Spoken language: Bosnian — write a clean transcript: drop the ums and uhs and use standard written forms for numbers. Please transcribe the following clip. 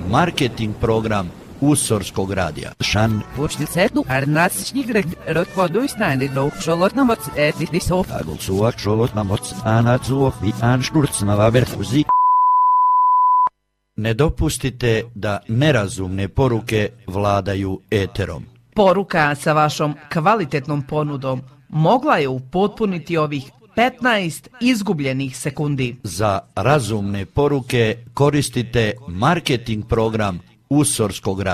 marketing program Usorskog radija. Shan Počnicetu Arnasčnih Rotvodu Snajnidov Šolotnamoc Etisov Agulsuak Šolotnamoc Anacuov i Anšturcnava Verfuzi. Ne dopustite da nerazumne poruke vladaju eterom. Poruka sa vašom kvalitetnom ponudom mogla je upotpuniti ovih 15 izgubljenih sekundi. Za razumne poruke koristite marketing program Usorskog radija.